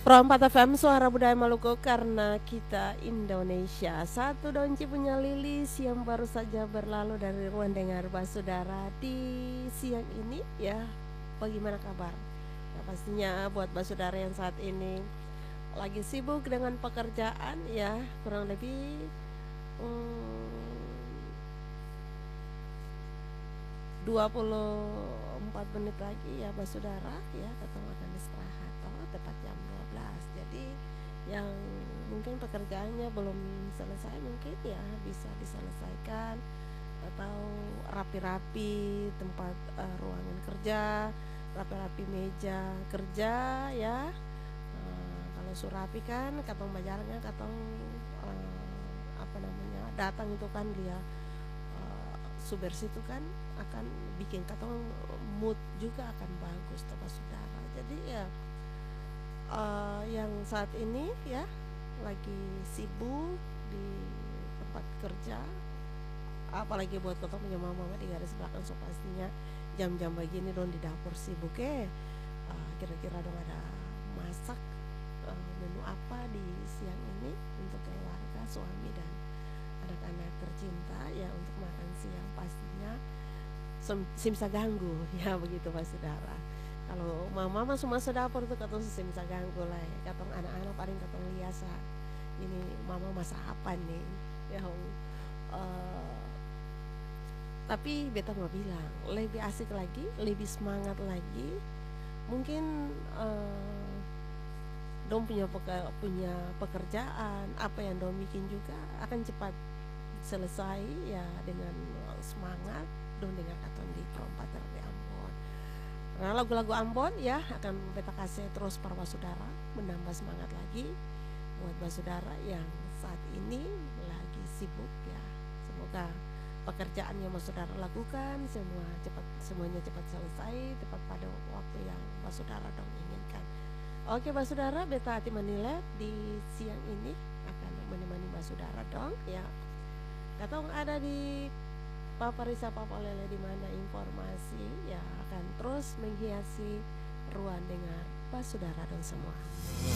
Perompat FM Suara Budaya Maluku karena kita Indonesia. Satu donci punya lilis yang baru saja berlalu dari ruang dengar Basudara di siang ini ya. Bagaimana kabar? Ya, pastinya buat Basudara yang saat ini lagi sibuk dengan pekerjaan ya, kurang lebih 24 menit lagi ya Basudara ya, kita akan istirahat tepat jam 12. Jadi yang mungkin pekerjaannya belum selesai mungkin ya bisa diselesaikan, atau rapi-rapi tempat ruangan kerja, rapi-rapi meja kerja ya. Kalau surapi kan katong majalnya katong datang itu kan dia subersih itu kan akan bikin katong mood juga akan bagus teman saudara. Jadi ya yang saat ini ya lagi sibuk di tempat kerja, apalagi buat katong punya mama di garis belakang, so pastinya jam-jam begini dong di dapur sibuk kira-kira dong ada masak menu apa di siang ini untuk keluarga, suami dan anak-anak tercinta ya untuk makan siang. Pastinya simsa ganggu ya begitu Pak Saudara. Kalau mama masuk dapur tuh katong simsa ganggu lah ya. Katong anak-anak paling katong liasa ini mama masak apa nih ya. Tapi beta mau bilang lebih asik lagi, lebih semangat lagi. Mungkin dong punya pekerjaan apa yang dong bikin juga akan cepat selesai ya dengan semangat dong dengar katong di perompat dari Ambon. Nah lagu-lagu Ambon ya akan beta kasih terus para Basudara menambah semangat lagi buat Basudara yang saat ini lagi sibuk ya. Semoga pekerjaan yang Basudara lakukan semuanya cepat selesai tepat pada waktu yang Basudara dong inginkan. Oke Basudara, beta hati menilai di siang ini akan menemani Basudara dong ya. Katong ada di Paparisa Papalele di mana informasi ya akan terus menghiasi ruang dengar Basudara dong semua.